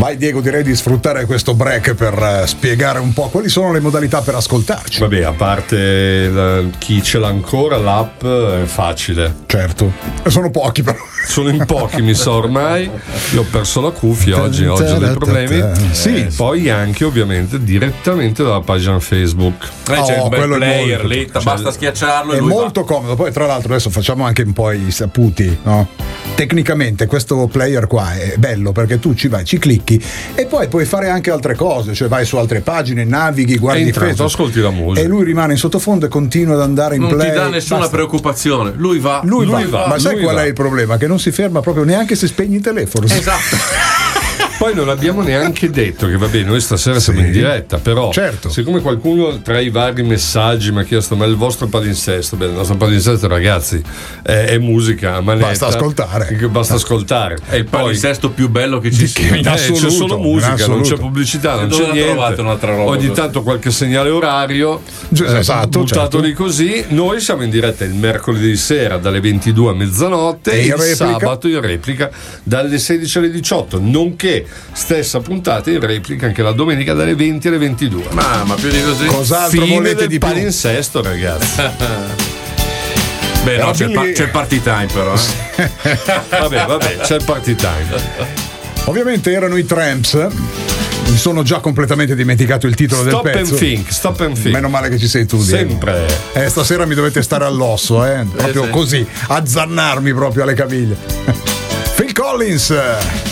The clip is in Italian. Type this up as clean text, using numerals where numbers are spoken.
Vai Diego, direi di sfruttare questo break per spiegare un po' quali sono le modalità per ascoltarci. Vabbè, a parte chi ce l'ha ancora, l'app è facile. Certo, sono pochi però. Sono in pochi, mi sa ormai. Io ho perso la cuffia oggi ho dei problemi. Sì. Poi anche ovviamente direttamente dalla pagina Facebook. C'è un bel player molto, lì, basta schiacciarlo e è lui molto comodo. Poi tra l'altro adesso facciamo anche un po' i saputi, no? Tecnicamente questo player qua è bello perché tu ci vai, ci clicchi e poi puoi fare anche altre cose, cioè vai su altre pagine, navighi, guardi Facebook, ascolti la musica e lui rimane in sottofondo e continua ad andare in non play. ti dà nessuna preoccupazione, lui va. Ma sai qual va. è il problema? Che non si ferma proprio neanche se spegni il telefono. Esatto. Poi non abbiamo neanche detto che va bene, noi stasera siamo in diretta, però certo. Siccome qualcuno tra i vari messaggi mi ha chiesto ma il vostro palinsesto, bene, il nostro palinsesto ragazzi è musica a manetta, basta ascoltare. È il palinsesto più bello che ci sia. C'è solo musica, non c'è pubblicità, non c'è niente. Un'altra roba, ogni tanto qualche segnale orario esatto, buttato certo. lì così. Noi siamo in diretta il mercoledì sera dalle 22 a mezzanotte e il sabato in replica dalle 16 alle 18, nonché stessa puntata in replica anche la domenica dalle 20 alle 22. Ma più di così? Cos'altro Fine volete del di più? palinsesto, ragazzi. Beh, no, c'è il party time però. Vabbè, c'è il party time. Ovviamente erano i Tramps. Mi sono già completamente dimenticato il titolo del pezzo. Stop and think. Meno male che ci sei tu, Diego. Sempre. Stasera mi dovete stare all'osso, proprio sì. così, azzannarmi proprio alle caviglie. Phil Collins.